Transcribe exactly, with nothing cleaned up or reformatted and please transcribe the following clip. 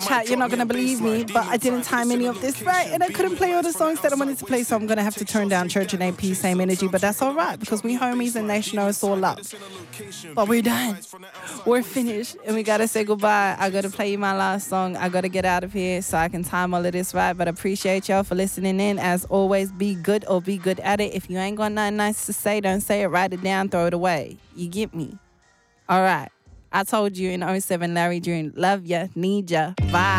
chat, you're not going to believe me, but I didn't time any of this right, and I couldn't play all the songs that I wanted to play, so I'm going to have to turn down Church and A P, Same Energy, but that's all right, because we homies and they should know it's all love. But we're done. We're finished, and we got to say goodbye. I got to play you my last song. I got to get out of here so I can time all of this right, but I appreciate y'all for listening in. As always, be good or be good at it. If you ain't got nothing nice to say, don't say it, write it down, throw it away. You get me? All right. I told you in oh seven, Larry June, love ya, need ya, bye.